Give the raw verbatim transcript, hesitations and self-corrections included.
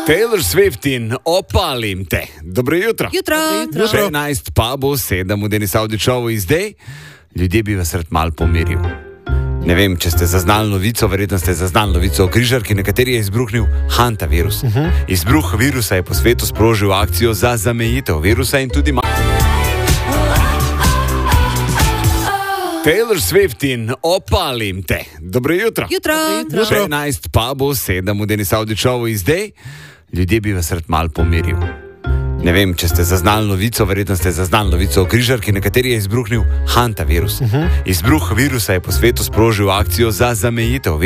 Taylor Swift in Opalim te. Dobro jutro. Jutro. Jutro. Še enajst pa bo sedem v Denis Audičovu in zdaj. Ljudje bi vas rad mal pomiril. Ne vem, če ste zaznali novico, verjetno ste zaznali novico o križarki, na kateri je izbruhnil hantavirus. Uh -huh. Izbruh virusa je po svetu sprožil akcijo za zamejitev virusa in tudi malo. Taylor Swift in Opalim te. Dobro jutro. Jutro. Jutro. Še enajst pa bo sedem v Denis Audičovu in zdaj. Ljudje bi vas rad mal pomiril. Ne vem, če ste zaznali novico, verjetno ste zaznali novico o križarki, na kateri je izbruhnil hantavirus. Uh -huh. Izbruh virusa je po svetu sprožil akcijo za zamejitev virusa.